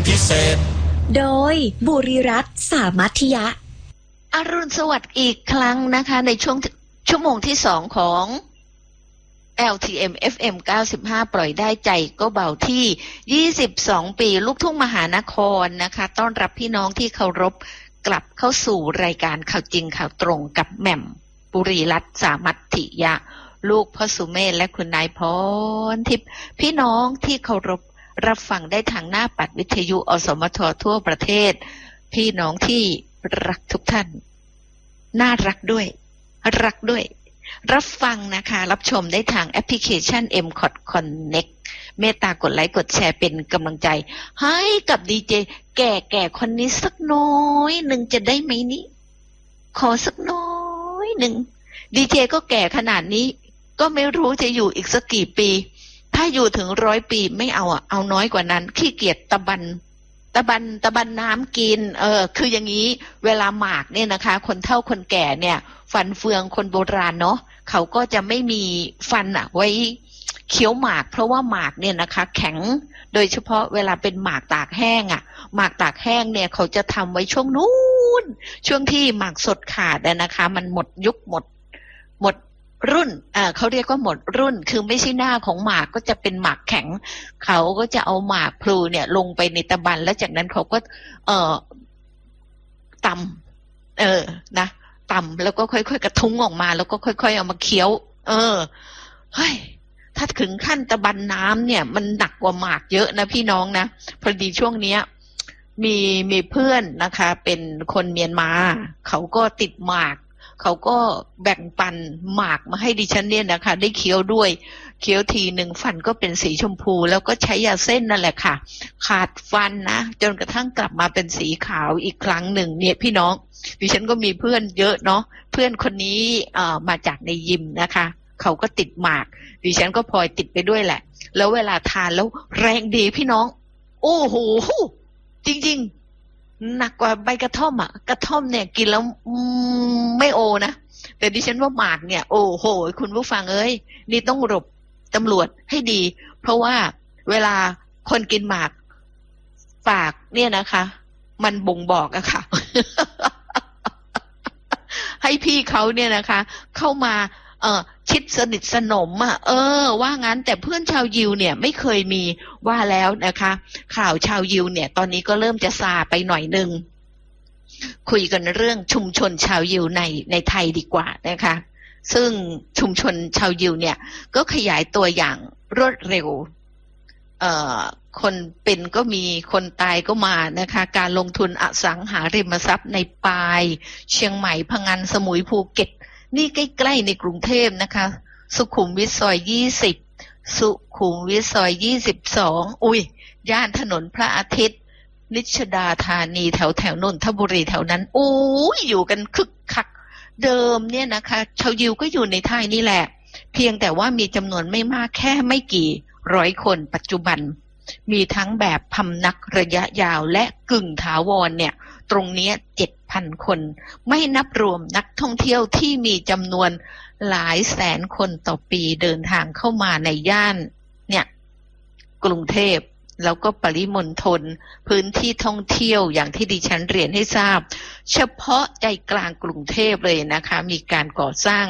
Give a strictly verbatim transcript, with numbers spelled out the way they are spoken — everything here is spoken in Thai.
พิเศษโดยบุรีรัตน์สามัคยะอรุณสวัสดิ์อีกครั้งนะคะในช่วงชั่วโมงที่สองของ แอล ที เอ็ม เอฟ เอ็ม เก้าสิบห้า ปล่อยได้ใจก็เบาที่ยี่สิบสองปีลูกทุ่งมหานครนะคะต้อนรับพี่น้องที่เคารพกลับเข้าสู่รายการข่าวจริงข่าวตรงกับแหม่มบุรีรัตน์สามัคยะลูกพ่อสุเมธและคุณนายพรทิพย์พี่น้องที่เคารพรับฟังได้ทางหน้าปัดวิทยุอสมททั่วประเทศพี่น้องที่รักทุกท่านน่ารักด้วยรักด้วยรับฟังนะคะรับชมได้ทางแอปพลิเคชัน เอ็ม คอท Connect เมตตากดไลค์กดแชร์เป็นกำลังใจให้กับดีเจแก่ๆคนนี้สักน้อยหนึ่งจะได้ไหมนี่ขอสักน้อยหนึ่งดีเจก็แก่ขนาดนี้ก็ไม่รู้จะอยู่อีกสักกี่ปีถ้าอยู่ถึงร้อยปีไม่เอาอ่ะเอาน้อยกว่านั้นขี้เกียจตะบันตะบันตะบันน้ำกินเออคืออย่างนี้เวลาหมากเนี่ยนะคะคนเฒ่าคนแก่เนี่ยฟันเฟืองคนโบราณเนาะเขาก็จะไม่มีฟันอะไว้เคี้ยวหมากเพราะว่าหมากเนี่ยนะคะแข็งโดยเฉพาะเวลาเป็นหมากตากแห้งอะหมากตากแห้งเนี่ยเขาจะทำไว้ช่วงนู้นช่วงที่หมากสดขาดนะคะมันหมดยุคหมดหมดรุ่นเอ่อเขาเรียกว่าหมดรุ่นคือไม่ใช่หน้าของหมากก็จะเป็นหมากแข็งเขาก็จะเอาหมากพลูเนี่ยลงไปในตะบันแล้วจากนั้นเขาก็เอ่อตำเออนะตำแล้วก็ค่อยๆกระทุ้งออกมาแล้วก็ค่อยๆเอามาเคี้ยวเออเฮ้ยถ้าถึงขั้นตะบันน้ำเนี่ยมันหนักกว่าหมากเยอะนะพี่น้องนะพอดีช่วงเนี้ยมีมีเพื่อนนะคะเป็นคนเมียนมาเขาก็ติดหมากเขาก็แบ่งปันหมากมาให้ดิฉันเนี่ยนะคะได้เคี้ยวด้วยเคี้ยวทีหนึ่งฟันก็เป็นสีชมพูแล้วก็ใช้ยาเส้นนั่นแหละค่ะขาดฟันนะจนกระทั่งกลับมาเป็นสีขาวอีกครั้งหนึ่งเนี่ยพี่น้องดิฉันก็มีเพื่อนเยอะเนาะเพื่อนคนนี้เอ่อมาจากในยิมนะคะเขาก็ติดหมากดิฉันก็พลอยติดไปด้วยแหละแล้วเวลาทานแล้วแรงดีพี่น้องโอ้โหจริงๆหนักกว่าใบกระท่อมอ่ะกระท่อมเนี่ยกินแล้วไม่โอนะแต่ดิฉันว่าหมากเนี่ยโอ้โหคุณผู้ฟังเอ้ยนี่ต้องหลบตำรวจให้ดีเพราะว่าเวลาคนกินหมากปากเนี่ยนะคะมันบ่งบอกอะค่ะ ให้พี่เขาเนี่ยนะคะเข้ามาเอ่อชิดสนิทสนมอ่ะเออว่างั้นแต่เพื่อนชาวยิวเนี่ยไม่เคยมีว่าแล้วนะคะข่าวชาวยิวเนี่ยตอนนี้ก็เริ่มจะซาไปหน่อยนึงคุยกันเรื่องชุมชนชาวยิวในในไทยดีกว่านะคะซึ่งชุมชนชาวยิวเนี่ยก็ขยายตัวอย่างรวดเร็วเอ่อคนเป็นก็มีคนตายก็มานะคะการลงทุนอสังหาริมทรัพย์ในปายเชียงใหม่พะงันสมุยภูเก็ตนี่ใกล้ๆในกรุงเทพนะคะสุขุมวิทซอยยี่สิบสุขุมวิทซอยยี่สิบสองอุ้ยย่านถนนพระอาทิตย์นิชดาธานีแถวแถวนนทบุรีแถวนั้นโอ้ยอยู่กันคึกคักเดิมเนี่ยนะคะชาวยิวก็อยู่ในไทยนี่แหละเพียงแต่ว่ามีจำนวนไม่มากแค่ไม่กี่ร้อยคนปัจจุบันมีทั้งแบบพำนักระยะยาวและกึ่งถาวรเนี่ยตรงนี้ เจ็ดพัน คนไม่นับรวมนักท่องเที่ยวที่มีจำนวนหลายแสนคนต่อปีเดินทางเข้ามาในย่านเนี่ยกรุงเทพแล้วก็ปริมณฑลพื้นที่ท่องเที่ยวอย่างที่ดิฉันเรียนให้ทราบเฉพาะใจกลางกรุงเทพเลยนะคะมีการก่อสร้าง